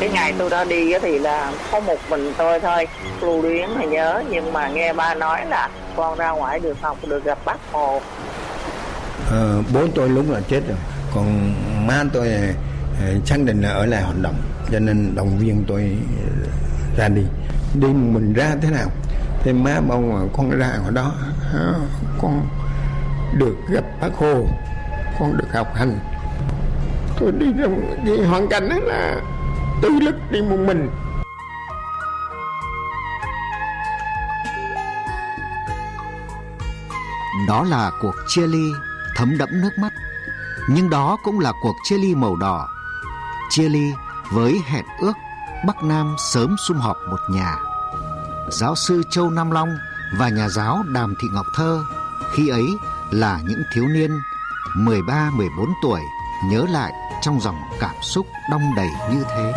Cái ngày tôi ra đi thì là có một mình tôi thôi, lưu luyến thì nhớ, nhưng mà nghe ba nói là con ra ngoài được học, được gặp Bác Hồ. Bố tôi lúc là chết rồi, còn má tôi xác định là ở lại hoạt động, cho nên động viên tôi ra đi mình ra thế nào. Thế má bảo mà con ra ở đó, con được gặp Bác Hồ, con được học hành. Tôi đi trong cái hoàn cảnh đó là tự lực đi một mình. Đó là cuộc chia ly thấm đẫm nước mắt, nhưng đó cũng là cuộc chia ly màu đỏ. Chia ly với hẹn ước Bắc Nam sớm sum họp một nhà. Giáo sư Châu Nam Long và nhà giáo Đàm Thị Ngọc Thơ khi ấy là những thiếu niên 13-14 tuổi nhớ lại trong dòng cảm xúc đong đầy như thế.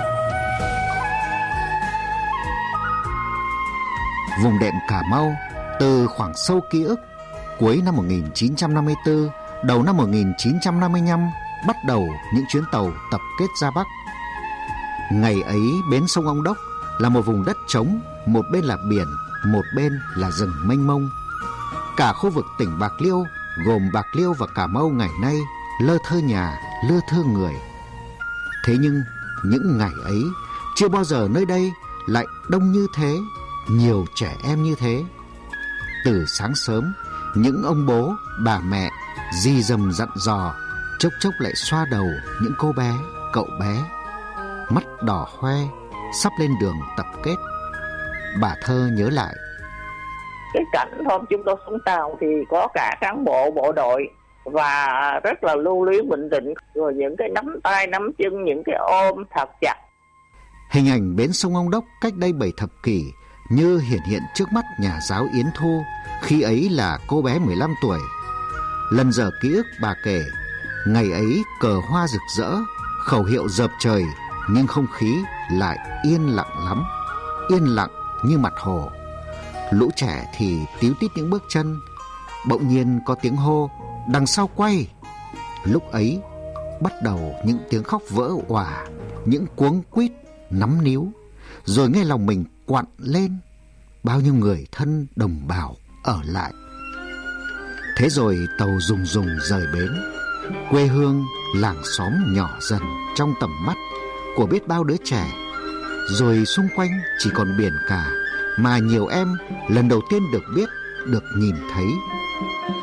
Vùng đệm Cà Mau từ khoảng sâu ký ức, cuối năm 1954, đầu năm 1955 bắt đầu những chuyến tàu tập kết ra Bắc. Ngày ấy bến sông Ông Đốc là một vùng đất trống, một bên là biển, một bên là rừng mênh mông. Cả khu vực tỉnh Bạc Liêu gồm Bạc Liêu và Cà Mau ngày nay lơ thơ nhà, lơ thơ người. Thế nhưng những ngày ấy chưa bao giờ nơi đây lại đông như thế, nhiều trẻ em như thế. Từ sáng sớm, những ông bố, bà mẹ dì dầm dặn dò, chốc chốc lại xoa đầu những cô bé, cậu bé, mắt đỏ hoe, sắp lên đường tập kết. Bà Thơ nhớ lại. Cái cảnh hôm chúng tôi xuống tàu thì có cả cán bộ bộ đội và rất là lưu luyến bình tĩnh, rồi những cái nắm tay nắm chân, những cái ôm thật chặt. Hình ảnh bến sông Ông Đốc cách đây 7 thập kỷ như hiện trước mắt nhà giáo Yến Thu, khi ấy là cô bé 15 tuổi. Lần dở ký ức bà kể, ngày ấy cờ hoa rực rỡ, khẩu hiệu dợp trời, nhưng không khí lại yên lặng lắm, yên lặng như mặt hồ. Lũ trẻ thì tíu tít những bước chân. Bỗng nhiên có tiếng hô, đằng sau quay. Lúc ấy bắt đầu những tiếng khóc vỡ òa, những cuống quýt nắm níu, rồi nghe lòng mình quặn lên. Bao nhiêu người thân đồng bào ở lại. Thế rồi tàu rùng rùng rời bến. Quê hương, làng xóm nhỏ dần trong tầm mắt của biết bao đứa trẻ. Rồi xung quanh chỉ còn biển cả, mà nhiều em lần đầu tiên được biết, được nhìn thấy.